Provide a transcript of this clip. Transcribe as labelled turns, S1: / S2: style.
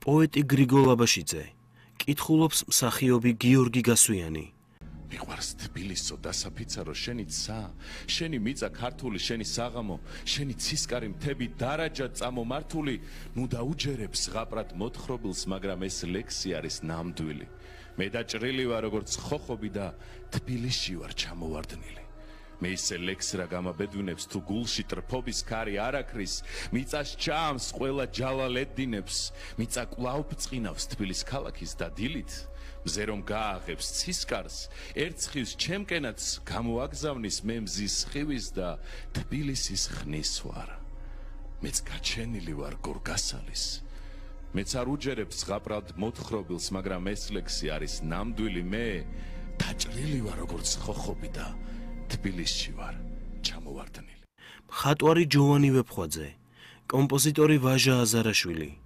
S1: პოეტი გრიგოლ აბაშიძე, კითხულობს მსახიობი გიორგი გასვიანი.
S2: მიყვარს თბილისო დასაფიცარო შენი ცა, შენი მიწა ქართული, შენი საღამო, შენი ცისკარი მთები დარაჯა წამომართული, ნუ დაუჯერებს ზღაპრად მოთხრობილს, მაგრამ ეს ლექსი არის ნამდვილი. მე დაჭრილი ვარ როგორც ხოხობი და თბილისში ვარ ჩამოვარდნილი. მე ისე ლექს რა გამაბედვინებს თუ გულში ტრფობის ქარი არაქრის, მიწას ჭამს ყველა ჯალალ ედინებს, მიწა კვლავ ბწყინავს თბილის ქალაქის დადილით. მზე რომ გააღებს ცისკარს, ერცხის ჩემკენაც გამოაგზავნის მე მზის ხივის და თბილისის ხნის ვარ. მეც გაჩენილი ვარ გორგასალის. მეც არ უჯერებს ზღაპრად მოთხრობილს, მაგრამ ეს ლექსი არის ნამდვილი. მე დაჭრილი ვარ როგორც ხოხობი და თბილისში ვარ ჩამოვარდნილი.
S1: მხატვარი ჯოვანი ვეფხვაძე, კომპოზიტორი ვაჟა აზარაშვილი.